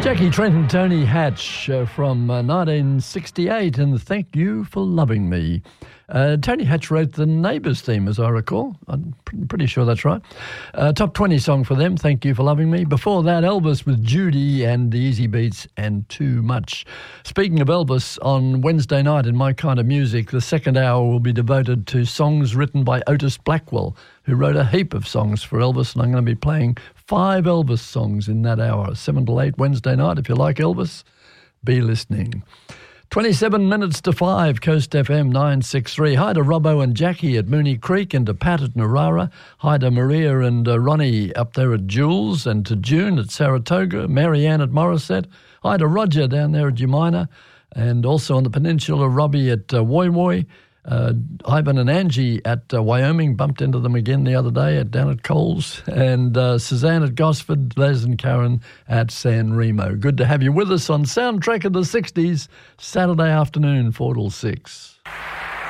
Jackie Trent and Tony Hatch from 1968 and Thank You for Loving Me. Tony Hatch wrote the Neighbours theme, as I recall. I'm pretty sure that's right. Top 20 song for them, Thank You for Loving Me. Before that, Elvis with Judy and the Easy Beats and Too Much. Speaking of Elvis, on Wednesday night in My Kind of Music, the second hour will be devoted to songs written by Otis Blackwell, who wrote a heap of songs for Elvis, and I'm going to be playing 5 Elvis songs in that hour, 7 to 8 Wednesday night. If you like Elvis, be listening. 27 minutes to 5, Coast FM 963. Hi to Robbo and Jackie at Mooney Creek, and to Pat at Narara. Hi to Maria and Ronnie up there at Jules, and to June at Saratoga, Marianne at Morisset. Hi to Roger down there at Umina, and also on the peninsula, Robbie at Woy Woy. Ivan and Angie at Wyoming, bumped into them again the other day down at Coles, and Suzanne at Gosford, Les and Karen at San Remo. Good to have you with us on Soundtrack of the 60s, Saturday afternoon, 4 till 6.